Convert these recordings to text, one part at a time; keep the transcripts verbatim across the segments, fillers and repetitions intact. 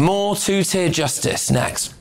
More two-tier justice next.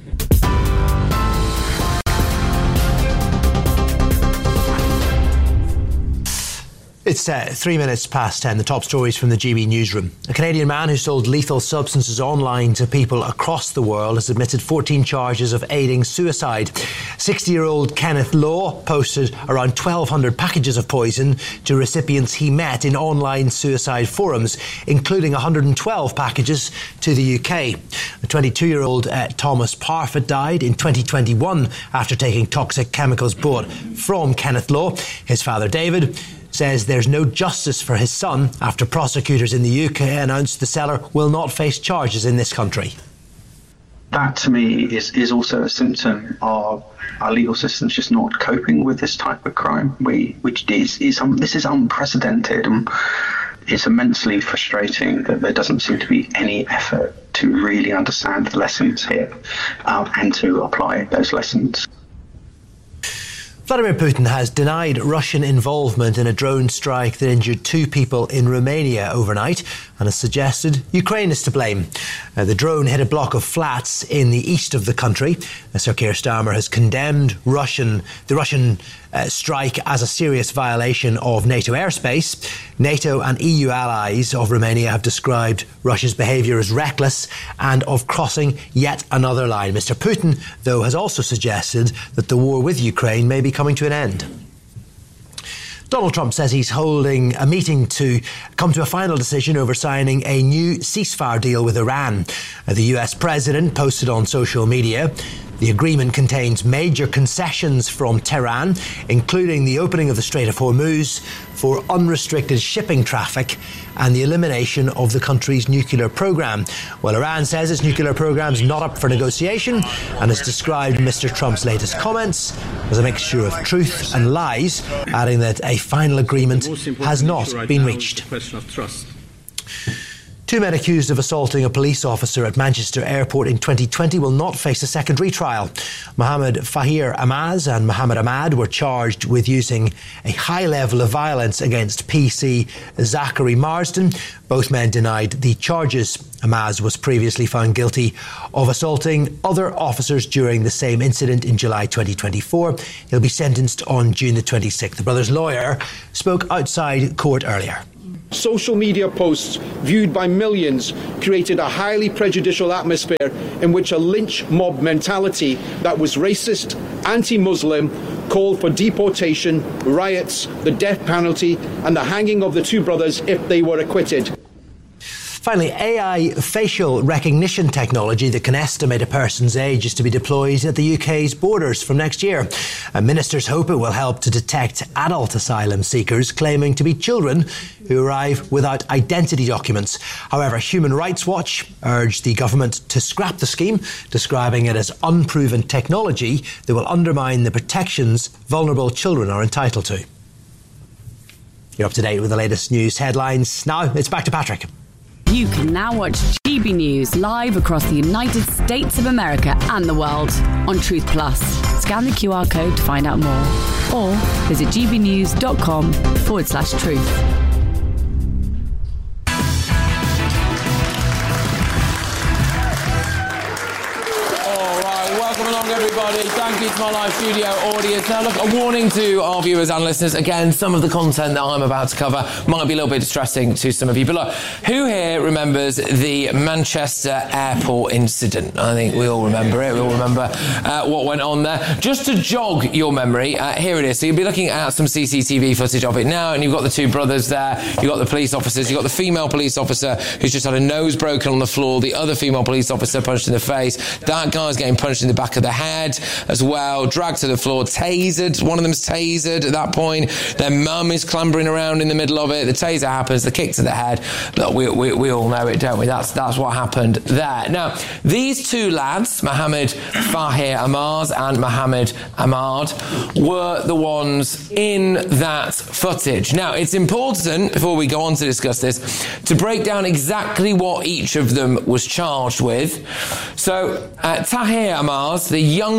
It's uh, three minutes past ten. The top stories from the G B newsroom. A Canadian man who sold lethal substances online to people across the world has admitted fourteen charges of aiding suicide. sixty-year-old Kenneth Law posted around twelve hundred packages of poison to recipients he met in online suicide forums, including one hundred twelve packages to the U K. The twenty-two-year-old uh, Thomas Parfitt died in twenty twenty-one after taking toxic chemicals bought from Kenneth Law. His father, David, says there's no justice for his son after prosecutors in the U K announced the seller will not face charges in this country. That, to me, is, is also a symptom of our legal system's just not coping with this type of crime, we, which is, is um, this is unprecedented, and it's immensely frustrating that there doesn't seem to be any effort to really understand the lessons here um, and to apply those lessons. Vladimir Putin has denied Russian involvement in a drone strike that injured two people in Romania overnight and has suggested Ukraine is to blame. Uh, the drone hit a block of flats in the east of the country. Uh, Sir Keir Starmer has condemned Russian, the Russian uh, strike as a serious violation of NATO airspace. NATO and E U allies of Romania have described Russia's behaviour as reckless and of crossing yet another line. Mister Putin, though, has also suggested that the war with Ukraine may be coming to an end. Donald Trump says he's holding a meeting to come to a final decision over signing a new ceasefire deal with Iran. The U S president posted on social media the agreement contains major concessions from Tehran, including the opening of the Strait of Hormuz for unrestricted shipping traffic and the elimination of the country's nuclear program. Well, Iran says its nuclear program is not up for negotiation and has described Mister Trump's latest comments as a mixture of truth and lies, adding that a final agreement has not been reached. Two men accused of assaulting a police officer at Manchester Airport in twenty twenty will not face a second retrial. Mohammed Fahir Amaz and Mohammed Ahmad were charged with using a high level of violence against P C Zachary Marsden. Both men denied the charges. Amaz was previously found guilty of assaulting other officers during the same incident in July twenty twenty-four. He'll be sentenced on June the twenty-sixth. The brother's lawyer spoke outside court earlier. Social media posts viewed by millions created a highly prejudicial atmosphere in which a lynch mob mentality that was racist, anti-Muslim, called for deportation, riots, the death penalty and the hanging of the two brothers if they were acquitted. Finally, A I facial recognition technology that can estimate a person's age is to be deployed at the U K's borders from next year. And ministers hope it will help to detect adult asylum seekers claiming to be children who arrive without identity documents. However, Human Rights Watch urged the government to scrap the scheme, describing it as unproven technology that will undermine the protections vulnerable children are entitled to. You're up to date with the latest news headlines. Now it's back to Patrick. You can now watch G B News live across the United States of America and the world on Truth Plus. Scan the Q R code to find out more or visit gbnews.com forward slash truth. Welcome along, everybody. Thank you to my live studio audience. Now, look, a warning to our viewers and listeners. Again, some of the content that I'm about to cover might be a little bit distressing to some of you. But look, who here remembers the Manchester Airport incident? I think we all remember it. We all remember uh, what went on there. Just to jog your memory, uh, here it is. So you'll be looking at some C C T V footage of it now, and you've got the two brothers there. You've got the police officers. You've got the female police officer who's just had a nose broken on the floor. The other female police officer punched in the face. That guy's getting punched in the back of the head as well, dragged to the floor, tasered. One of them's tasered at that point. Their mum is clambering around in the middle of it. The taser happens, the kick to the head. Look, we, we, we all know it, don't we? That's that's what happened there. Now, these two lads, Mohammed Fahir Amaz and Mohammed Ahmad, were the ones in that footage. Now, it's important, before we go on to discuss this, to break down exactly what each of them was charged with. So, uh, Tahir Amaz, the younger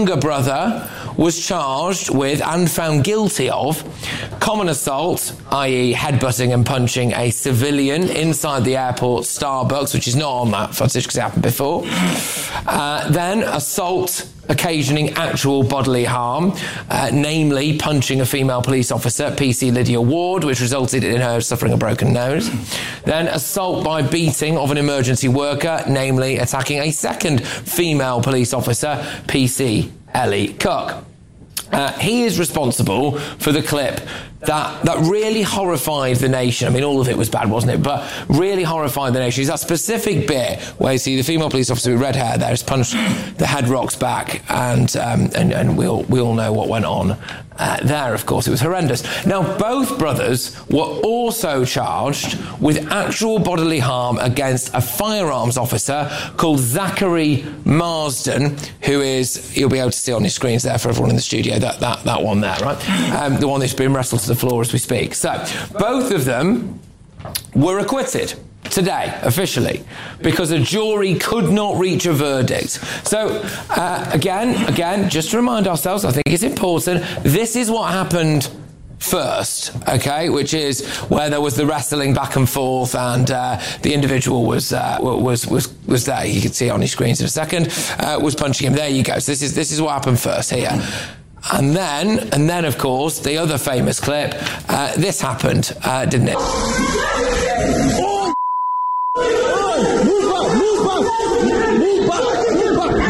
younger brother was charged with and found guilty of common assault, that is headbutting and punching a civilian inside the airport Starbucks, which is not on that footage because it happened before. Uh, then assault occasioning actual bodily harm, uh, namely punching a female police officer, P C Lydia Ward, which resulted in her suffering a broken nose. Then assault by beating of an emergency worker, namely attacking a second female police officer, P C Ellie Cook. Uh, he is responsible for the clip that that really horrified the nation. I mean, all of it was bad, wasn't it? But really horrified the nation. It's that specific bit where you see the female police officer with red hair there has punched the head rocks back, and um, and, and we all, we all know what went on uh, there, of course. It was horrendous. Now, both brothers were also charged with actual bodily harm against a firearms officer called Zachary Marsden, who is, you'll be able to see on your screens there for everyone in the studio, that, that, that one there, right? Um, the one that's been wrestled to the floor as we speak. So, both of them were acquitted today, officially, because a jury could not reach a verdict. So, uh, again, again, just to remind ourselves, I think it's important, this is what happened first, okay, which is where there was the wrestling back and forth, and uh, the individual was uh, was was was there. You can see it on your screens in a second. Uh, was punching him. There you go. So this is this is what happened first here. And then, and then, of course, the other famous clip, uh, this happened, uh, didn't it? Oh, oh, move back, move back, move back,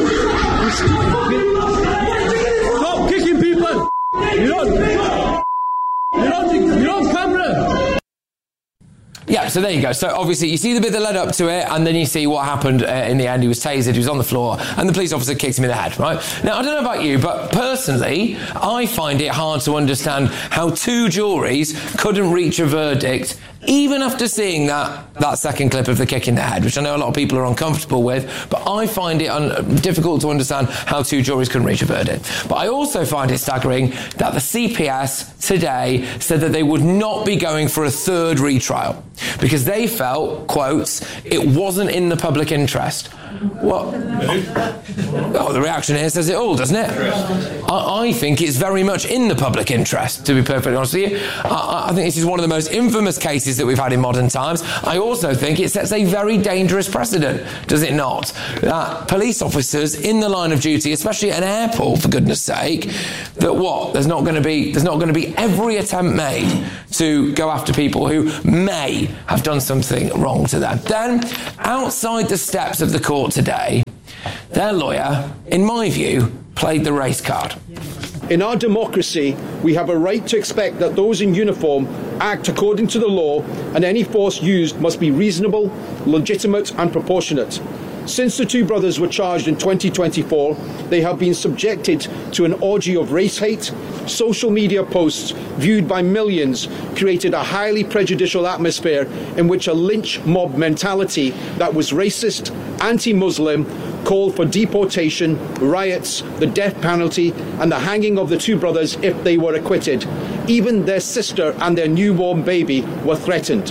move back. Stop kicking people. You don't, you don't, you don't camera. Yeah, so there you go. So obviously you see the bit that led up to it, and then you see what happened uh, in the end. He was tasered, he was on the floor, and the police officer kicked him in the head, right? Now, I don't know about you, but personally, I find it hard to understand how two juries couldn't reach a verdict even after seeing that, that second clip of the kick in the head, which I know a lot of people are uncomfortable with, but I find it un- difficult to understand how two juries couldn't reach a verdict. But I also find it staggering that the C P S today said that they would not be going for a third retrial because they felt, quotes, it wasn't in the public interest. What? Oh, the reaction here says it all, doesn't it? I, I think it's very much in the public interest, to be perfectly honest with you. I, I think this is one of the most infamous cases that we've had in modern times. I also think it sets a very dangerous precedent, does it not? That police officers in the line of duty, especially at an airport, for goodness sake, that what? There's not going to be there's not going to be every attempt made to go after people who may have done something wrong to them. Then, outside the steps of the court today, their lawyer, in my view, played the race card. In our democracy, we have a right to expect that those in uniform act according to the law, and any force used must be reasonable, legitimate and proportionate. Since the two brothers were charged in twenty twenty-four, they have been subjected to an orgy of race hate. Social media posts viewed by millions created a highly prejudicial atmosphere in which a lynch mob mentality that was racist, anti-Muslim, called for deportation, riots, the death penalty, and the hanging of the two brothers if they were acquitted. Even their sister and their newborn baby were threatened.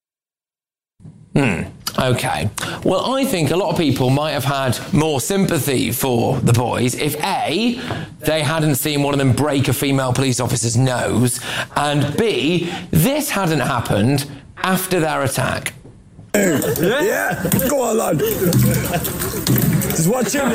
Hmm. Okay. Well, I think a lot of people might have had more sympathy for the boys if A, they hadn't seen one of them break a female police officer's nose, and B, this hadn't happened after their attack. Yeah, yeah. Go on, lad. Just watch him.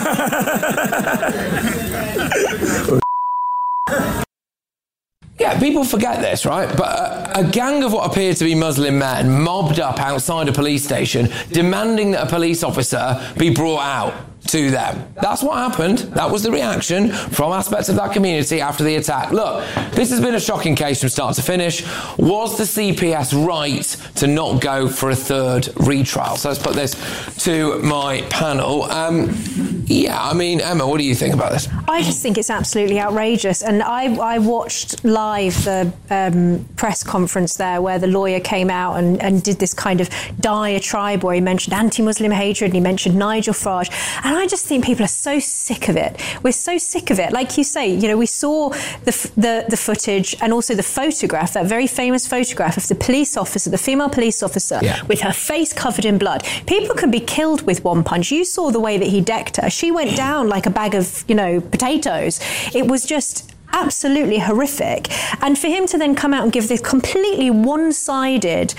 Yeah, people forget this, right? But a, a gang of what appeared to be Muslim men mobbed up outside a police station, demanding that a police officer be brought out to them. That's what happened. That was the reaction from aspects of that community after the attack. Look, this has been a shocking case from start to finish. Was the C P S right to not go for a third retrial? So let's put this to my panel. Um, yeah, I mean, Emma, what do you think about this? I just think it's absolutely outrageous. And I, I watched live the um, press conference there where the lawyer came out and, and did this kind of diatribe where he mentioned anti-Muslim hatred and he mentioned Nigel Farage. And I just think people are so sick of it. We're so sick of it. Like you say, you know, we saw the the, the footage and also the photograph, that very famous photograph of the police officer, the female police officer, yeah. with her face covered in blood. People can be killed with one punch. You saw the way that he decked her. She went down like a bag of, you know, potatoes. It was just absolutely horrific. And for him to then come out and give this completely one-sided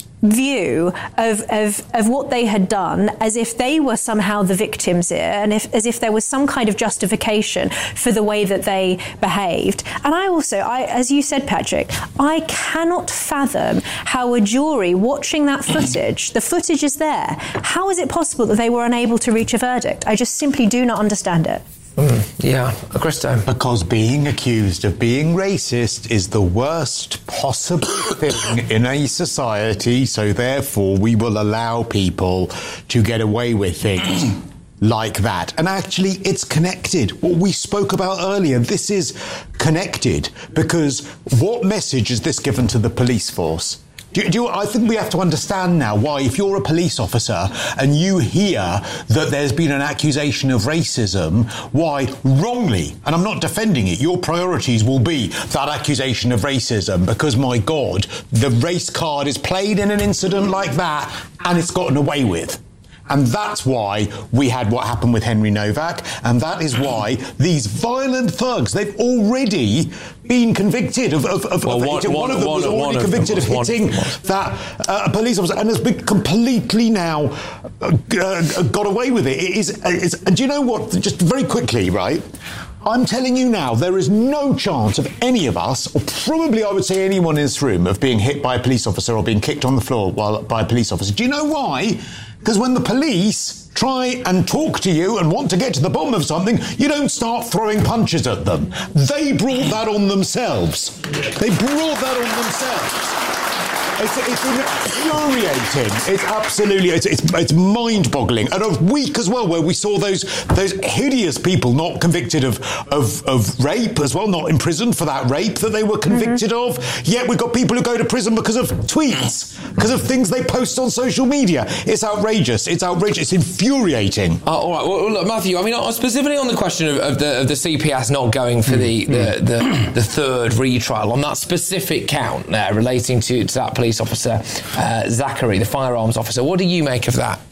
view of, of of what they had done, as if they were somehow the victims here, and if, as if there was some kind of justification for the way that they behaved. And I also, I, as you said, Patrick, I cannot fathom how a jury watching that footage, the footage is there, how is it possible that they were unable to reach a verdict? I just simply do not understand it. Mm, yeah, Christo. Because being accused of being racist is the worst possible thing in a society, so therefore we will allow people to get away with things like that. And actually, it's connected. What we spoke about earlier, this is connected, because what message is this given to the police force? Do, do you, I think we have to understand now why, if you're a police officer and you hear that there's been an accusation of racism, why wrongly, and I'm not defending it, your priorities will be that accusation of racism, because, my God, the race card is played in an incident like that and it's gotten away with. And that's why we had what happened with Henry Novak, and that is why these violent thugs, they've already been convicted of... of, of, well, of one, one, one of them one, was already one convicted of, of hitting of that uh, police officer, and has been completely now uh, uh, got away with it. It is, it's, and do you know what? Just very quickly, right? I'm telling you now, there is no chance of any of us, or probably I would say anyone in this room, of being hit by a police officer or being kicked on the floor while by a police officer. Do you know why? Because when the police try and talk to you and want to get to the bottom of something, you don't start throwing punches at them. They brought that on themselves. They brought that on themselves. It's, it's infuriating. It's absolutely, it's, it's, it's mind-boggling. And a week as well, where we saw those those hideous people not convicted of, of, of rape as well, not imprisoned for that rape that they were convicted mm-hmm. of. Yet we've got people who go to prison because of tweets, because of things they post on social media. It's outrageous. It's outrageous. It's infuriating. Uh, all right. Well, look, Matthew, I mean, specifically on the question of, of, the, of the C P S not going for the, the, the, the third retrial, on that specific count there relating to, to that police officer, uh, Zachary, the firearms officer. What do you make of that?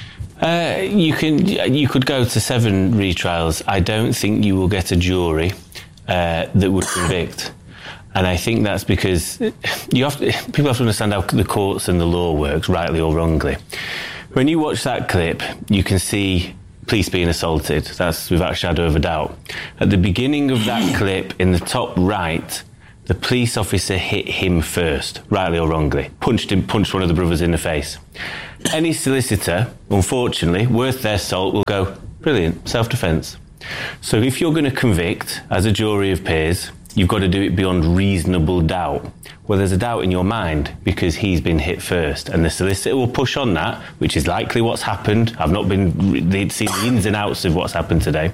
Uh, you can you could go to seven retrials. I don't think you will get a jury uh, that would convict, and I think that's because you have to, people have to understand how the courts and the law works, rightly or wrongly. When you watch that clip, you can see police being assaulted. That's without a shadow of a doubt. At the beginning of that clip, in the top right, the police officer hit him first, rightly or wrongly. Punched him, punched one of the brothers in the face. Any solicitor, unfortunately, worth their salt, will go, brilliant, self-defence. So if you're going to convict as a jury of peers, you've got to do it beyond reasonable doubt. Well, there's a doubt in your mind because he's been hit first, and the solicitor will push on that, which is likely what's happened. I've not been they'd seen the ins and outs of what's happened today.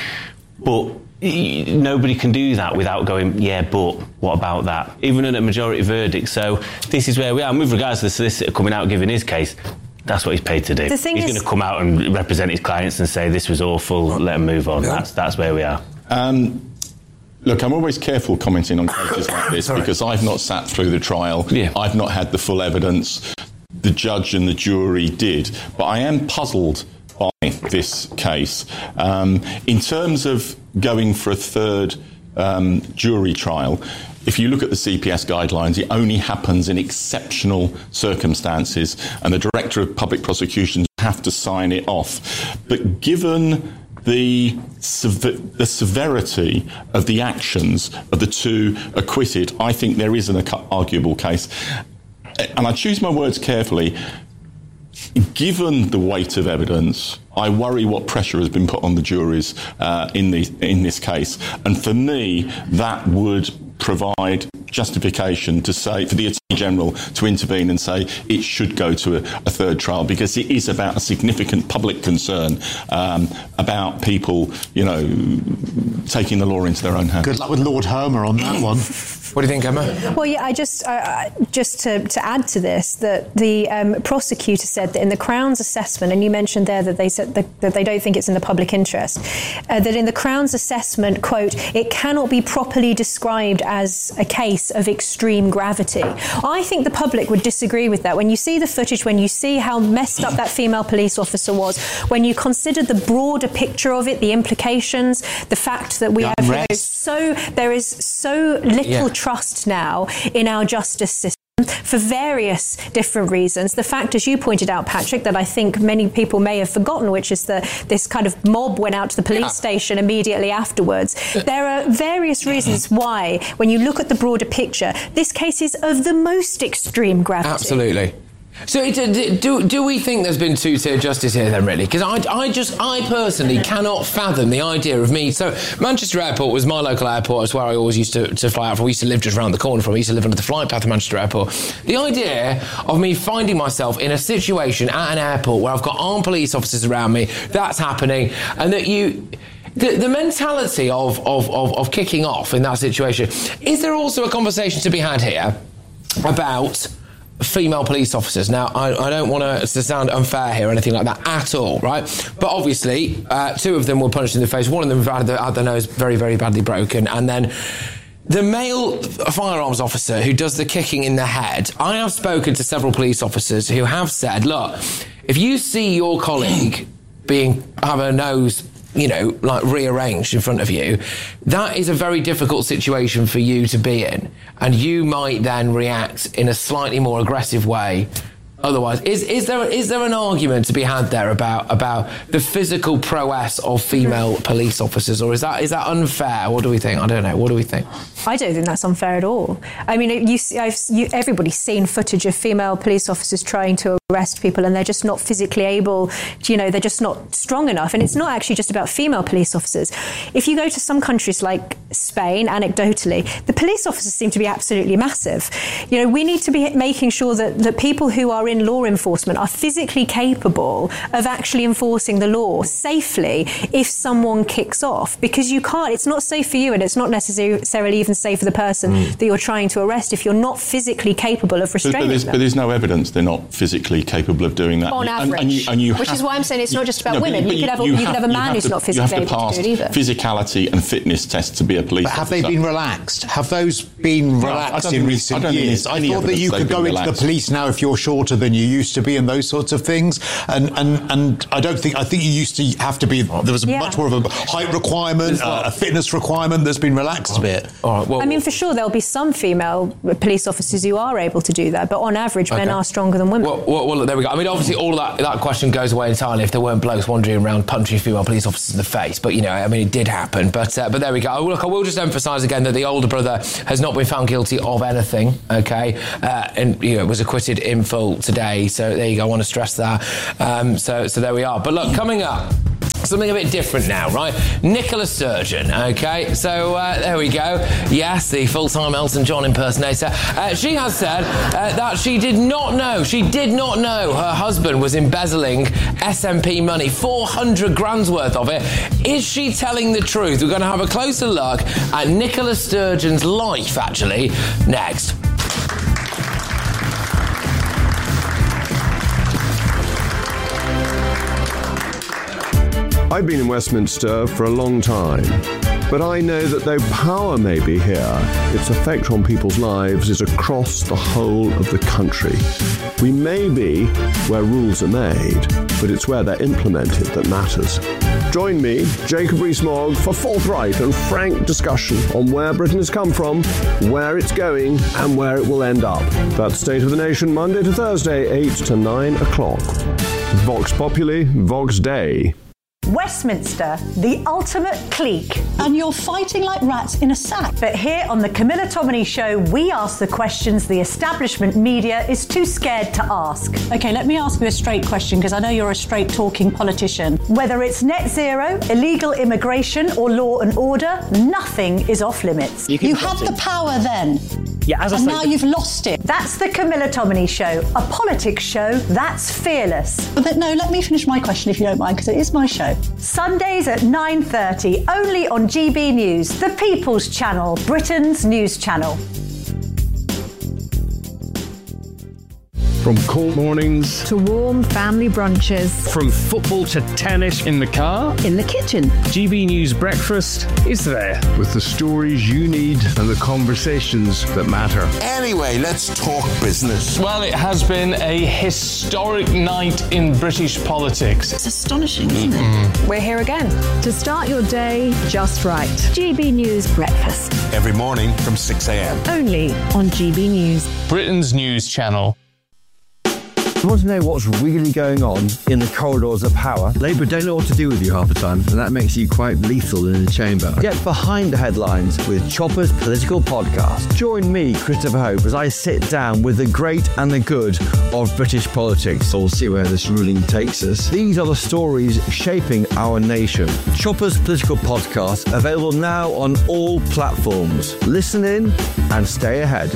But nobody can do that without going, yeah, but what about that? Even in a majority verdict. So this is where we are. And with regards to the solicitor coming out giving his case, that's what he's paid to do. The thing he's is, going to come out and represent his clients and say this was awful, let him move on. Yeah. That's that's where we are. Um, Look, I'm always careful commenting on cases like this because I've not sat through the trial. Yeah. I've not had the full evidence. The judge and the jury did. But I am puzzled by this case. Um, in terms of going for a third um, jury trial, if you look at the C P S guidelines, it only happens in exceptional circumstances, and the Director of Public Prosecutions have to sign it off. But given the sev- the severity of the actions of the two acquitted, I think there is an arguable case. And I choose my words carefully. Given the weight of evidence, I worry what pressure has been put on the juries uh, in the in this case. And for me, that would provide justification to say for the Attorney General to intervene and say it should go to a, a third trial, because it is about a significant public concern um, about people, you know, taking the law into their own hands. Good luck with Lord Hermer on that one. What do you think, Emma? Well, yeah, I just uh, just to, to add to this, that the um, prosecutor said that in the Crown's assessment, and you mentioned there that they said that, that they don't think it's in the public interest, uh, that in the Crown's assessment, quote, it cannot be properly described as a case of extreme gravity. I think the public would disagree with that. When you see the footage, when you see how messed up that female police officer was, when you consider the broader picture of it, the implications, the fact that we the have you know, so there is so little yeah. trust now in our justice system for various different reasons. The fact, as you pointed out, Patrick, that I think many people may have forgotten, which is that this kind of mob went out to the police yeah. station immediately afterwards. There are various reasons why, when you look at the broader picture, this case is of the most extreme gravity. Absolutely. So it, do do we think there's been two-tier justice here then, really? Because I, I just, I personally cannot fathom the idea of me. So Manchester Airport was my local airport. It's where I always used to, to fly out from. We used to live just around the corner from. I used to live under the flight path of Manchester Airport. The idea of me finding myself in a situation at an airport where I've got armed police officers around me, that's happening, and that you... The, the mentality of, of, of, of kicking off in that situation, is there also a conversation to be had here about female police officers? Now, I, I don't want to sound unfair here or anything like that at all, right? But obviously, uh, two of them were punched in the face. One of them had, the, had their nose very, very badly broken. And then the male firearms officer who does the kicking in the head, I have spoken to several police officers who have said, look, if you see your colleague being have a nose, you know, like rearranged in front of you, that is a very difficult situation for you to be in. And you might then react in a slightly more aggressive way. Otherwise, is is there is there an argument to be had there about about the physical prowess of female police officers, or is that is that unfair? What do we think? I don't know. What do we think? I don't think that's unfair at all. I mean, you, I've, you, everybody's seen footage of female police officers trying to arrest people, and they're just not physically able to, you know, they're just not strong enough. And it's not actually just about female police officers. If you go to some countries like Spain, anecdotally, the police officers seem to be absolutely massive. You know, we need to be making sure that, that people who are in law enforcement are physically capable of actually enforcing the law safely if someone kicks off, because you can't, it's not safe for you, and it's not necessarily even safe for the person mm. that you're trying to arrest if you're not physically capable of restraining but, but there's, them. But there's no evidence they're not physically capable of doing that. On and, average. and you, and you which have, is why I'm saying it's not just about no, women. But, you, but could have, you you could have a man have who's to, not physically able to do it either. Physicality and fitness tests to be a police But have officer. they been relaxed? Have those been No, relaxed I in think, recent I years? I thought that you could go into the police now if you're shorter than you used to be and those sorts of things. And and, and I don't think, I think you used to have to be, there was yeah. much more of a height requirement, uh, a fitness requirement that's been relaxed a bit. All right, well, I mean, for sure, there'll be some female police officers who are able to do that, but on average, okay. men are stronger than women. Well, well, well, there we go. I mean, obviously, all of that, that question goes away entirely if there weren't blokes wandering around punching female police officers in the face. But, you know, I mean, it did happen. But uh, but there we go. Oh, look, I will just emphasise again that the older brother has not been found guilty of anything, OK? Uh, and, you know, was acquitted in full today. So there you go. I want to stress that. Um, so, so there we are. But look, coming up, something a bit different now, right? Nicola Sturgeon, OK? So uh, there we go. Yes, the full-time Elton John impersonator. Uh, she has said uh, that she did not know, she did not know her husband was embezzling S N P money, four hundred grand's worth of it. Is she telling the truth? We're going to have a closer look at Nicola Sturgeon's life, actually, next. I've been in Westminster for a long time, but I know that though power may be here, its effect on people's lives is across the whole of the country. We may be where rules are made, but it's where they're implemented that matters. Join me, Jacob Rees-Mogg, for forthright and frank discussion on where Britain has come from, where it's going, and where it will end up. That's State of the Nation, Monday to Thursday, eight to nine o'clock. Vox Populi, Vox Dei. Westminster, the ultimate clique. And you're fighting like rats in a sack. But here on the Camilla Tominey Show, we ask the questions the establishment media is too scared to ask. OK, let me ask you a straight question, because I know you're a straight-talking politician. Whether it's net zero, illegal immigration or law and order, nothing is off-limits. You, you had the power then. Yeah, as I and say, now you've lost it. That's the Camilla Tominey Show, a politics show that's fearless. But no, let me finish my question if you don't mind, because it is my show. Sundays at nine thirty, only on G B News, the People's Channel, Britain's news channel. From cold mornings to warm family brunches. From football to tennis in the car. In the kitchen. G B News Breakfast is there. With the stories you need and the conversations that matter. Anyway, let's talk business. Well, it has been a historic night in British politics. It's astonishing, isn't it? We're here again. To start your day just right. G B News Breakfast. Every morning from six a.m. Only on G B News. Britain's news channel. You want to know what's really going on in the corridors of power? Labour don't know what to do with you half the time, and that makes you quite lethal in the chamber. Get behind the headlines with Chopper's Political Podcast. Join me, Christopher Hope, as I sit down with the great and the good of British politics. We'll see where this ruling takes us. These are the stories shaping our nation. Chopper's Political Podcast, available now on all platforms. Listen in and stay ahead.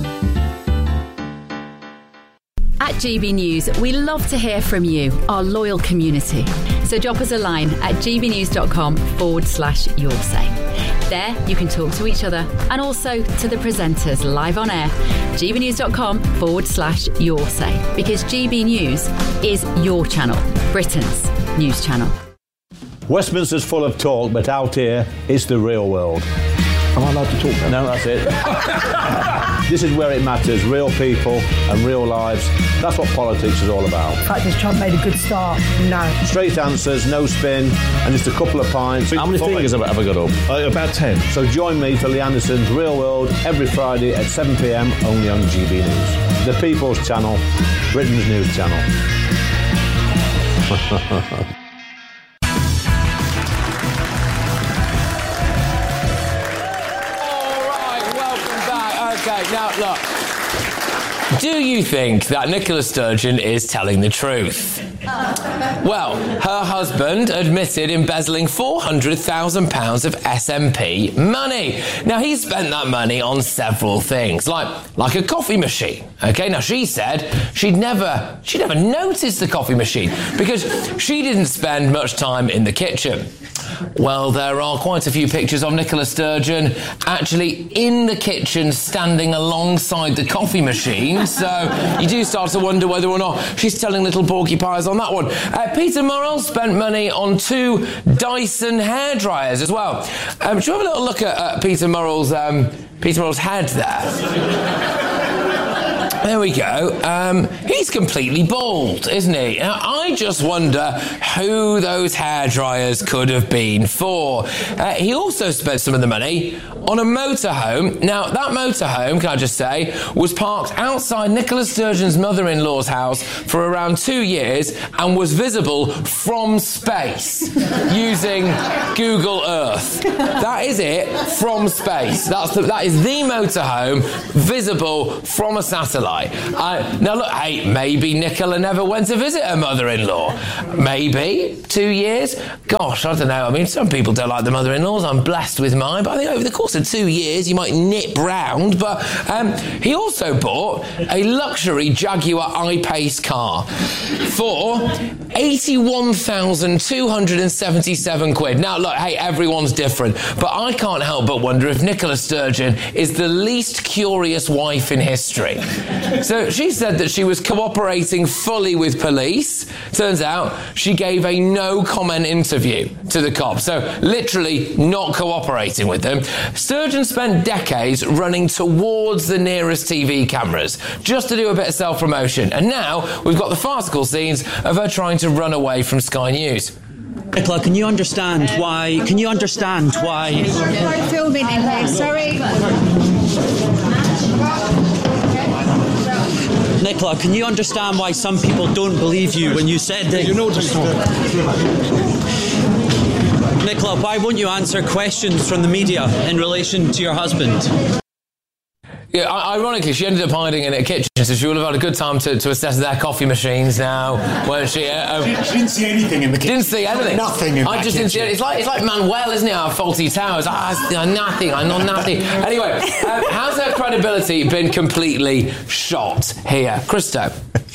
At G B News, we love to hear from you, our loyal community. So drop us a line at gbnews.com forward slash your say. There, you can talk to each other and also to the presenters live on air. gbnews.com forward slash your say. Because G B News is your channel, Britain's news channel. Westminster's full of talk, but out here, it's the real world. Am I allowed to talk now? No, that's it. This is where it matters. Real people and real lives. That's what politics is all about. In fact, has Trump made a good start? No. Straight answers, no spin, and just a couple of pints. How many fingers have I got up? Uh, about ten. So join me for Lee Anderson's Real World every Friday at seven p.m. only on G B News. The People's Channel, Britain's news channel. Okay, now look. Do you think that Nicola Sturgeon is telling the truth? Well, her husband admitted embezzling four hundred thousand pounds of S M P money. Now, he spent that money on several things, like like a coffee machine. Okay, now she said she'd never, she'd never noticed the coffee machine because she didn't spend much time in the kitchen. Well, there are quite a few pictures of Nicola Sturgeon actually in the kitchen standing alongside the coffee machine, so you do start to wonder whether or not she's telling little porcupines on that one. Uh, Peter Murrell spent money on two Dyson hairdryers as well. Um, should we have a little look at uh, Peter Murrell's um, Peter Murrell's head there? There we go. Um, he's completely bald, isn't he? Now, I just wonder who those hairdryers could have been for. Uh, he also spent some of the money on a motorhome. Now, that motorhome, can I just say, was parked outside Nicola Sturgeon's mother-in-law's house for around two years and was visible from space using Google Earth. That is it, from space. That's the, that is the motorhome visible from a satellite. Uh, now look, hey, maybe Nicola never went to visit her mother-in-law. Maybe two years. Gosh, I don't know. I mean, some people don't like the mother-in-laws. I'm blessed with mine, but I think over the course of two years, you might nip round. But um, he also bought a luxury Jaguar I-Pace car for eighty-one thousand two hundred seventy-seven quid. Now look, hey, everyone's different, but I can't help but wonder if Nicola Sturgeon is the least curious wife in history. So she said that she was cooperating fully with police. Turns out she gave a no-comment interview to the cops. So literally not cooperating with them. Sturgeon spent decades running towards the nearest T V cameras just to do a bit of self-promotion. And now we've got the farcical scenes of her trying to run away from Sky News. Nicola, can you understand why... Can you understand why... Sorry, filming in here, sorry. Nicola, can you understand why some people don't believe you when you said that... You know, just Nicola, why won't you answer questions from the media in relation to your husband? Yeah, ironically, she ended up hiding in a kitchen, so she would have had a good time to, to assess their coffee machines now, weren't she? Uh, she? She didn't see anything in the kitchen. Didn't see anything. Nothing in I that just didn't see it. It's like, it's like Manuel, isn't it, our Faulty Towers? Ah, I know nothing, I know nothing. Anyway, um, how's her credibility been completely shot here? Christo?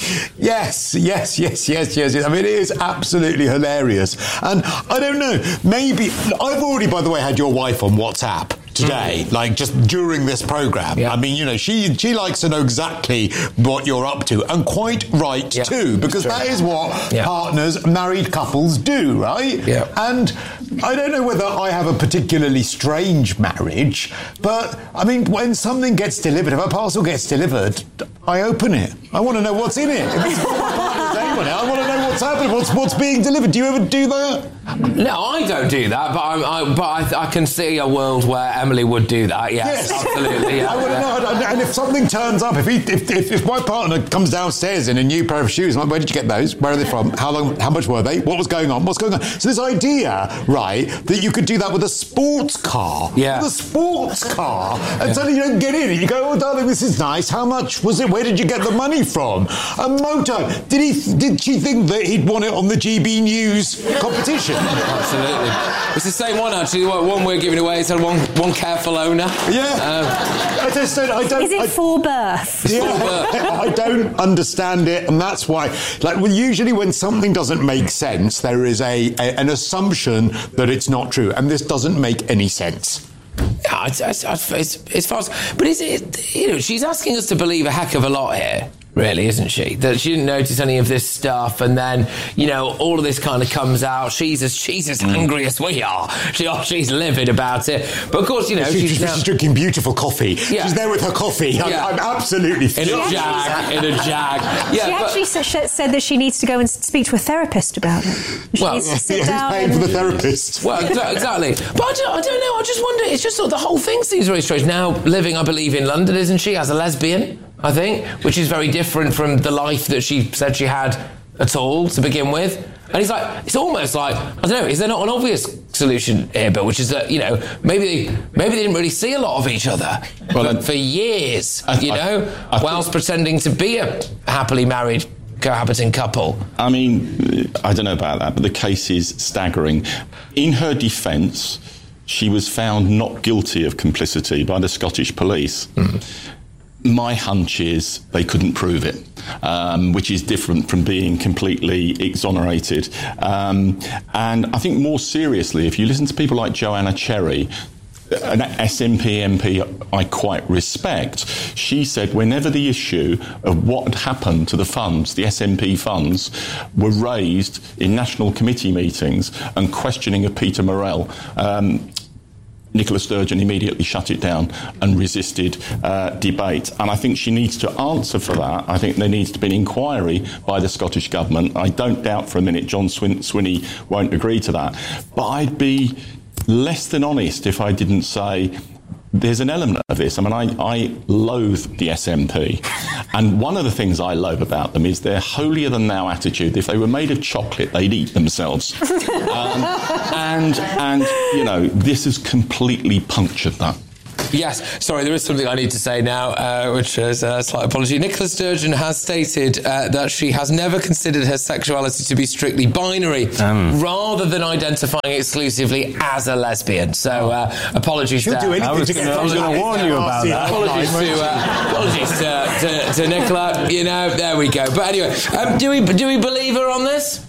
Yes, yes, yes, yes, yes. I mean, it is absolutely hilarious. And I don't know, maybe... I've already, by the way, had your wife on WhatsApp today, mm. like just during this programme. Yeah. I mean, you know, she she likes to know exactly what you're up to, and quite right yeah. too, because that is what yeah. partners, married couples do, right? Yeah. And I don't know whether I have a particularly strange marriage, but I mean, when something gets delivered, if a parcel gets delivered, I open it. I want to know what's in it. If it's what my partner's name on it, I want to know what's happening, what's what's being delivered. Do you ever do that? No, I don't do that, but I'm, I, but I, I can see a world where Emily would do that. Yes, yes. Absolutely. Yeah. I want to know, and if something turns up, if, he, if, if if my partner comes downstairs in a new pair of shoes, I'm like, where did you get those? Where are they from? How long? How much were they? What was going on? What's going on? So this idea, right, that you could do that with a sports car, yeah, with a sports car, and yeah. suddenly you don't get in it. You go, oh darling, this is nice. How much was it? Where did you get the money from? A motor. Did he? Did she think that he'd won it on the G B News competition? Absolutely. It's the same one, actually. One we're giving away. It's had one, one careful owner. Yeah. Um, I just don't... I don't Is it I, for birth? Yeah, for birth. I don't understand it, and that's why... Like, well, usually when something doesn't make sense, there is a, a an assumption that it's not true, and this doesn't make any sense. Yeah, it's, it's, it's, it's fast. But is it... You know, she's asking us to believe a heck of a lot here. Really, isn't she? That she didn't notice any of this stuff, and then, you know, all of this kind of comes out. She's as she's as hungry as we are. She, oh, she's livid about it. But of course, you know, she, she's, she's drinking beautiful coffee. Yeah. She's there with her coffee. I'm, yeah. I'm absolutely in a jag. In a jag. Yeah, she but, actually sa- said that she needs to go and speak to a therapist about it. She well, needs to sit yeah, down. Who's paying and... for the therapist? Well, exactly. But I don't, I don't know. I just wonder. It's just sort of the whole thing seems very strange. Now living, I believe, in London, isn't she, as a lesbian? I think, which is very different from the life that she said she had at all to begin with. And he's like, it's almost like, I don't know, is there not an obvious solution here, Bill, which is that, you know, maybe they, maybe they didn't really see a lot of each other well, for, for years, I, you know, I, I whilst think, pretending to be a happily married cohabiting couple. I mean, I don't know about that, but the case is staggering. In her defence, she was found not guilty of complicity by the Scottish police. Mm. My hunch is they couldn't prove it, um, which is different from being completely exonerated. Um, and I think more seriously, if you listen to people like Joanna Cherry, an S N P M P I quite respect, she said whenever the issue of what had happened to the funds, the S N P funds, were raised in national committee meetings and questioning of Peter Morrell, um, Nicola Sturgeon immediately shut it down and resisted uh, debate. And I think she needs to answer for that. I think there needs to be an inquiry by the Scottish Government. I don't doubt for a minute John Swin- Swinney won't agree to that. But I'd be less than honest if I didn't say there's an element of this. I mean, I, I loathe the S N P. And one of the things I loathe about them is their holier-than-thou attitude. If they were made of chocolate, they'd eat themselves. um, and, and, you know, this has completely punctured that. Yes, sorry, there is something I need to say now, uh, which is a slight apology. Nicola Sturgeon has stated uh, that she has never considered her sexuality to be strictly binary, um. rather than identifying exclusively as a lesbian. So, uh, apologies She'll there. do anything I was to get going to warn you about that. Apologies to, uh, apologies to, to, to Nicola. You know, there we go. But anyway, um, do we do we believe her on this?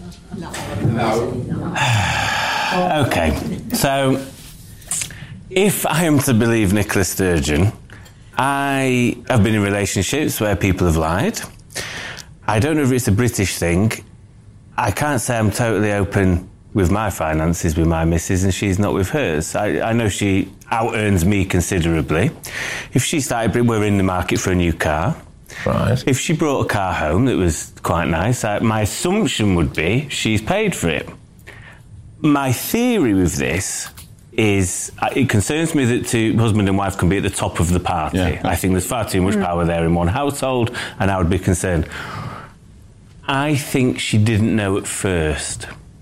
No. Okay, so if I am to believe Nicola Sturgeon, I have been in relationships where people have lied. I don't know if it's a British thing. I can't say I'm totally open with my finances with my missus and she's not with hers. I, I know she out-earns me considerably. If she started, we're in the market for a new car. Right. If she brought a car home that was quite nice, I, my assumption would be she's paid for it. My theory with this is uh, it concerns me that two husband and wife can be at the top of the party. Yeah. I think there's far too much power there in one household, and I would be concerned. I think she didn't know at first.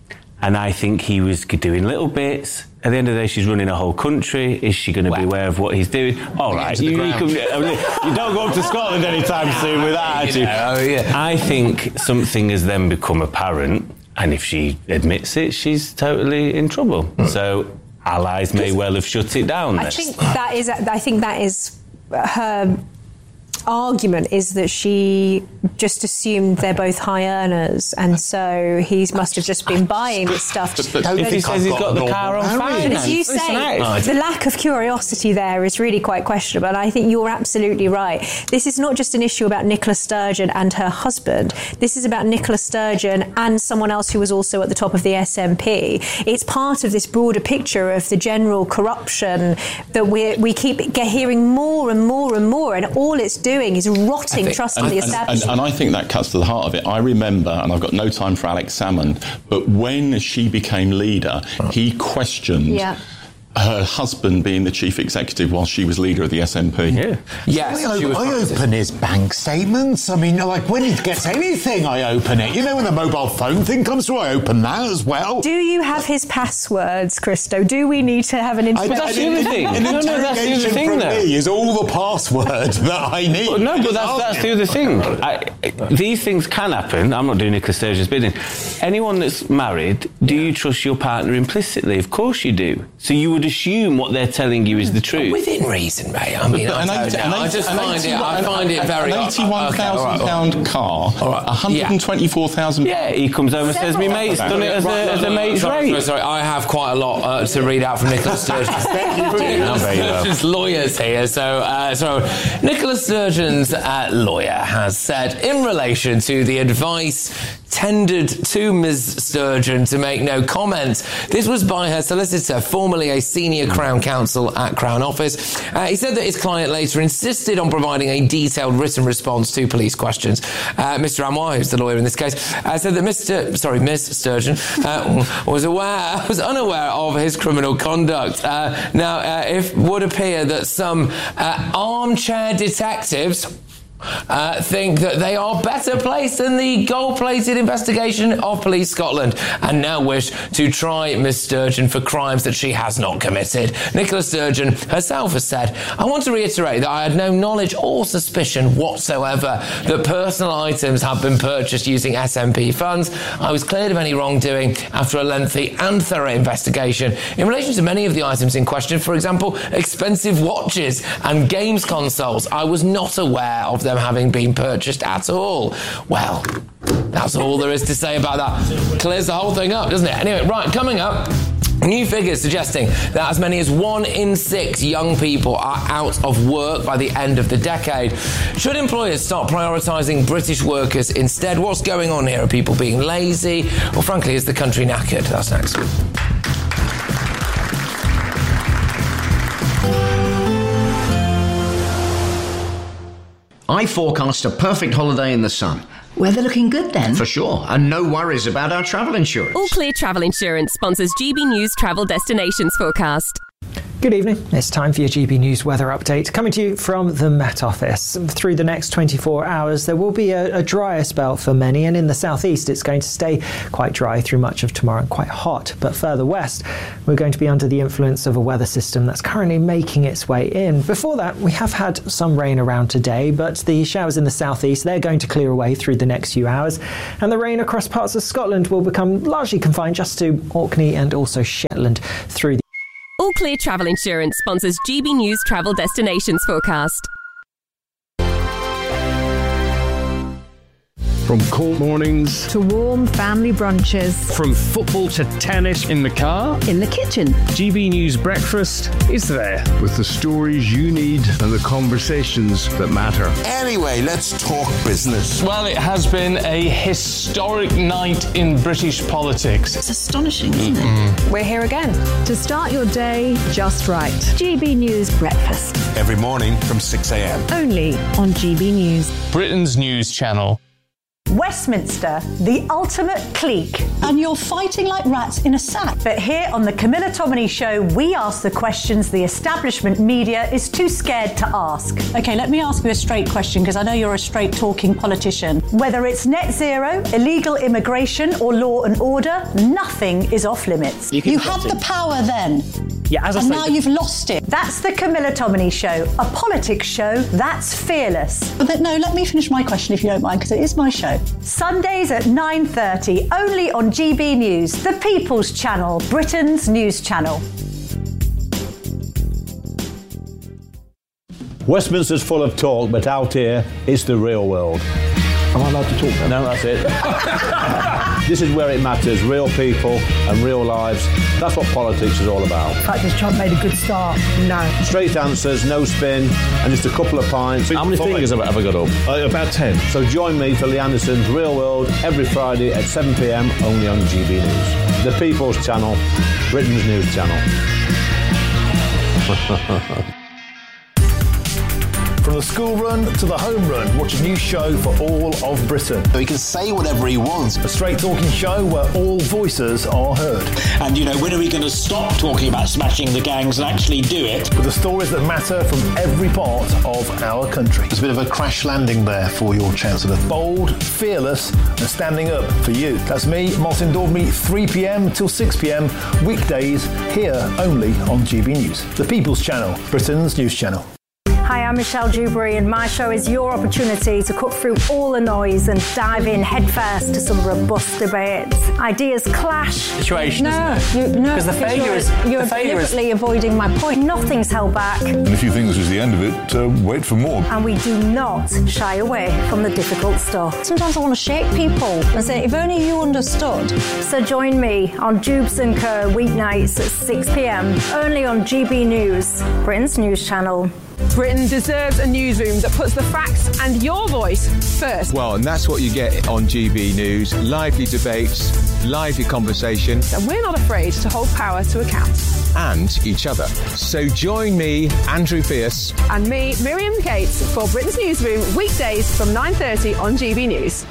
And I think he was doing little bits. At the end of the day, she's running a whole country. Is she going to be aware of what he's doing? All right, you, you, can, I mean, you don't go up to Scotland anytime soon with that attitude. Oh, yeah. I think something has then become apparent, and if she admits it, she's totally in trouble. Mm. So allies may well have shut it down. I then. think that is. I think that is her argument, is that she just assumed they're both high earners, and so he must have just been buying this stuff. But, but if he says he's got the car on finance, as you say, the lack of curiosity there is really quite questionable, and I think you're absolutely right. This is not just an issue about Nicola Sturgeon and her husband. This is about Nicola Sturgeon and someone else who was also at the top of the S N P. It's part of this broader picture of the general corruption that we we keep get hearing more and more and more, and all it's doing is rotting think, trust and, in the and, establishment. And, and I think that cuts to the heart of it. I remember, and I've got no time for Alex Salmond, but when she became leader, he questioned yeah. her husband being the chief executive while she was leader of the S N P. Yeah. Yes, I, she was I open his bank statements. I mean, like, when he gets anything, I open it. You know, when the mobile phone thing comes through, I open that as well. Do you have his passwords, Christo? Do we need to have an But that's the other thing. An No, no, that's the other thing, from though. me is all the passwords that I need. Well, no, but that's, that's the other thing. I, these things can happen. I'm not doing Nicola Sturgeon's bidding. Anyone that's married, do you trust your partner implicitly? Of course you do. So you would assume what they're telling you is the truth. Within reason, mate. I mean, I, don't know. I just find it. I find it very. An eighty-one thousand pound car, one hundred and twenty-four thousand. Yeah, he comes home and says, "Me mate's done it as a, as a mate's sorry, rate." sorry, sorry, I have quite a lot uh, to read out from Nicola Sturgeon's Just lawyers here. So, uh, so Nicola Sturgeon's uh, lawyer has said in relation to the advice tendered to Miz Sturgeon to make no comment. This was by her solicitor, formerly a senior Crown Counsel at Crown Office. Uh, he said that his client later insisted on providing a detailed written response to police questions. Uh, Mister Amoy, who's the lawyer in this case, uh, said that Mister Sorry, Miz Sturgeon uh, was aware, was unaware of his criminal conduct. Uh, now, uh, it would appear that some uh, armchair detectives Uh, think that they are better placed than the gold-plated investigation of Police Scotland, and now wish to try Miss Sturgeon for crimes that she has not committed. Nicola Sturgeon herself has said, "I want to reiterate that I had no knowledge or suspicion whatsoever that personal items have been purchased using S N P funds. I was cleared of any wrongdoing after a lengthy and thorough investigation. In relation to many of the items in question, for example, expensive watches and games consoles, I was not aware of them having been purchased at all." Well, that's all there is to say about that. Clears the whole thing up, doesn't it? Anyway, right, coming up, new figures suggesting that as many as one in six young people are out of work by the end of the decade. Should employers start prioritising British workers instead? What's going on here? Are people being lazy? Or frankly, is the country knackered? That's next. I forecast a perfect holiday in the sun. Weather looking good then? For sure, and no worries about our travel insurance. All Clear Travel Insurance sponsors G B News Travel Destinations Forecast. Good evening. It's time for your G B News weather update, coming to you from the Met Office. Through the next twenty-four hours, there will be a, a drier spell for many, and in the southeast, it's going to stay quite dry through much of tomorrow and quite hot. But further west, we're going to be under the influence of a weather system that's currently making its way in. Before that, we have had some rain around today, but the showers in the southeast, they're going to clear away through the next few hours, and the rain across parts of Scotland will become largely confined just to Orkney and also Shetland through the All Clear Travel Insurance sponsors G B News Travel Destinations Forecast. From cold mornings to warm family brunches, from football to tennis in the car, in the kitchen, G B News Breakfast is there with the stories you need and the conversations that matter. Anyway, let's talk business. Well, it has been a historic night in British politics. It's astonishing, isn't it? We're here again to start your day just right. G B News Breakfast. Every morning from six a.m. Only on G B News. Britain's news channel. Westminster, the ultimate clique. And you're fighting like rats in a sack. But here on the Camilla Tominey Show, we ask the questions the establishment media is too scared to ask. OK, let me ask you a straight question, because I know you're a straight-talking politician. Whether it's net zero, illegal immigration or law and order, nothing is off limits. You, you had the power then. Yeah, as I and say, now you've lost it. That's the Camilla Tominey Show, a politics show that's fearless. But no, let me finish my question if you don't mind, because it is my show. Sundays at nine thirty, only on G B News, the People's Channel, Britain's news channel. Westminster's full of talk, but out here, it's the real world. Am I allowed to talk now? No, that's it. This is where it matters, real people and real lives. That's what politics is all about. Practice Trump made a good start. No. Straight answers, no spin, and just a couple of pints. How many fingers have I ever got up? Uh, about ten. So join me for Lee Anderson's Real World every Friday at seven p m only on G B News. The People's Channel, Britain's news channel. From the school run to the home run, watch a new show for all of Britain. So he can say whatever he wants. A straight-talking show where all voices are heard. And, you know, when are we going to stop talking about smashing the gangs and actually do it? With the stories that matter from every part of our country. There's a bit of a crash landing there for your Chancellor. Bold, fearless and standing up for you. That's me, Martin Daubney, three p m till six p m, weekdays, here only on G B News. The People's Channel, Britain's news channel. Hi, I'm Michelle Dewberry, and my show is your opportunity to cut through all the noise and dive in headfirst to some robust debates. Ideas clash. Situation. No, you, no, because the failure you're, is you're the failure deliberately is... avoiding my point. Nothing's held back. And if you think this is the end of it, uh, wait for more. And we do not shy away from the difficult stuff. Sometimes I want to shake people and say, if only you understood. So join me on Jubes and Co weeknights at six p m only on G B News, Britain's news channel. Britain deserves a newsroom that puts the facts and your voice first. Well, and that's what you get on G B News. Lively debates, lively conversation. And we're not afraid to hold power to account. And each other. So join me, Andrew Pierce. And me, Miriam Cates, for Britain's Newsroom, weekdays from nine thirty on G B News.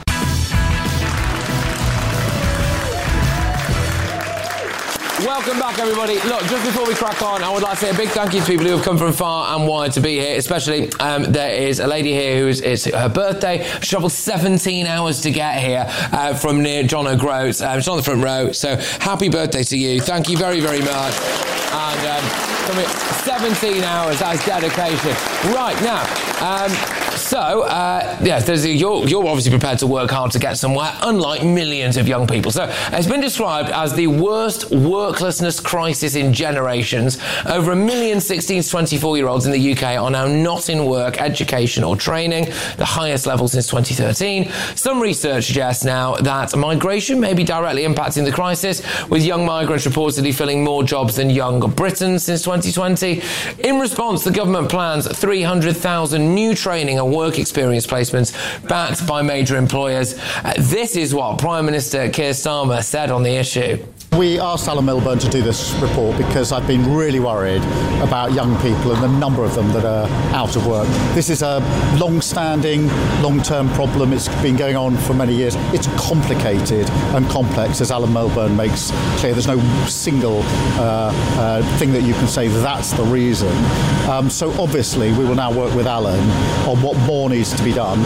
Welcome back, everybody. Look, just before we crack on, I would like to say a big thank you to people who have come from far and wide to be here, especially um, there is a lady here who is it's her birthday. She travelled seventeen hours to get here uh, from near John O'Groats. Um, she's on the front row, so happy birthday to you. Thank you very, very much. And um, coming seventeen hours, that's dedication. Right, now, um, so, uh, yes, there's a, you're, you're obviously prepared to work hard to get somewhere, unlike millions of young people. So, it's been described as the worst worklessness crisis in generations. Over a million sixteen to twenty-four-year-olds in the U K are now not in work, education or training, the highest level since twenty thirteen. Some research suggests now that migration may be directly impacting the crisis, with young migrants reportedly filling more jobs than young Britons since twenty twenty. In response, the government plans three hundred thousand new training and work experience placements backed by major employers. Uh, this is what Prime Minister Keir Starmer said on the issue. We asked Alan Milburn to do this report because I've been really worried about young people and the number of them that are out of work. This is a long-standing, long-term problem. It's been going on for many years. It's complicated and complex, as Alan Milburn makes clear. There's no single uh, uh, thing that you can say that's the reason. Um, so obviously we will now work with Alan on what more needs to be done.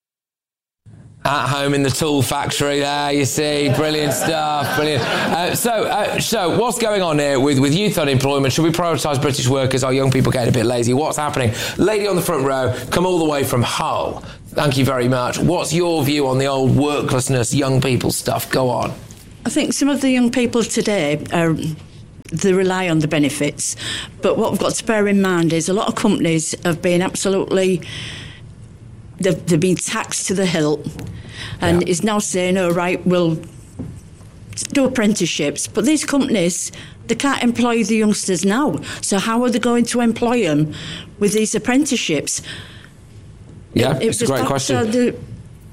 At home in the tool factory there, you see. Brilliant stuff, brilliant. Uh, so, uh, so what's going on here with, with youth unemployment? Should we prioritise British workers? Are young people getting a bit lazy? What's happening? Lady on the front row, come all the way from Hull. Thank you very much. What's your view on the old worklessness, young people stuff? Go on. I think some of the young people today are... they rely on the benefits. But what we've got to bear in mind is a lot of companies have been absolutely... They've, they've been taxed to the hilt, and yeah. is now saying, oh, right, we'll do apprenticeships. But these companies, they can't employ the youngsters now. So how are they going to employ them with these apprenticeships? Yeah, it, it it's a great question. The,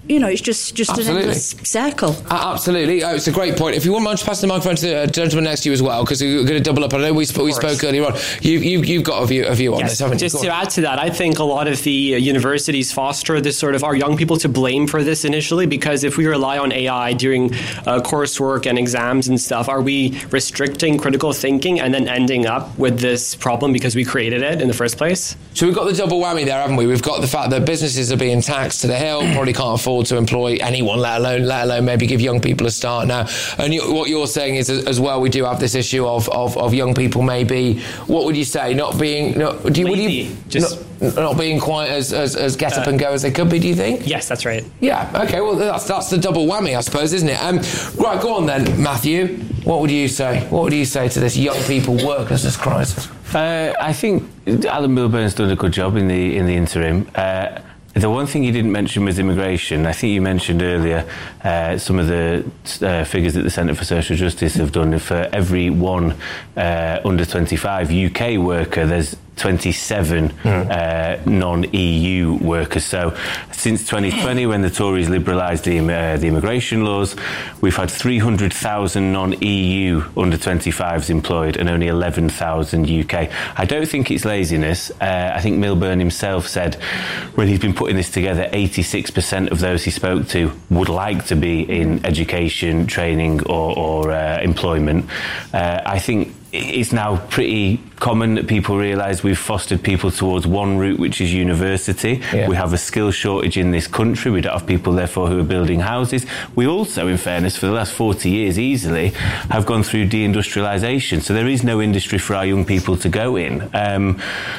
you know, it's just, just Absolutely. an endless circle. Uh, absolutely. Oh, it's a great point. If you wouldn't mind just passing the microphone to the gentleman next to you as well, because we're going to double up. I know we, sp- we spoke earlier on. You, you, you've got a view, a view on yes, this, haven't you? Just to add to that, I think a lot of the uh, universities foster this sort of, are young people to blame for this initially? Because if we rely on A I during uh, coursework and exams and stuff, are we restricting critical thinking and then ending up with this problem because we created it in the first place? So we've got the double whammy there, haven't we? We've got the fact that businesses are being taxed to the hill, probably can't afford to employ anyone, let alone let alone maybe give young people a start now. And you, what you're saying is as well, we do have this issue of, of, of young people maybe, what would you say, not being, not, do you, would you, just not, not being quite as, as, as get up uh, and go as they could be, do you think? Yes, that's right. Yeah, okay, well that's that's the double whammy, I suppose, isn't it? Um, right, go on then, Matthew. What would you say? What would you say to this young people worklessness crisis? Uh, I think Alan Milburn's done a good job in the in the interim. Uh, The one thing you didn't mention was immigration. I think you mentioned earlier uh, some of the uh, figures that the Centre for Social Justice have done. For every one uh, under twenty-five U K worker, there's twenty-seven mm. uh, non-E U workers. So since twenty twenty, when the Tories liberalised the, uh, the immigration laws, we've had three hundred thousand non-E U under twenty-fives employed and only eleven thousand U K. I don't think it's laziness. Uh, I think Milburn himself said when he's been putting this together, eighty-six percent of those he spoke to would like to be in education, training or, or uh, employment. Uh, I think it's now pretty common that people realise we've fostered people towards one route, which is university. Yeah. We have a skill shortage in this country. We don't have people, therefore, who are building houses. We also, in fairness, for the last forty years easily, have gone through deindustrialisation. So there is no industry for our young people to go in. Um,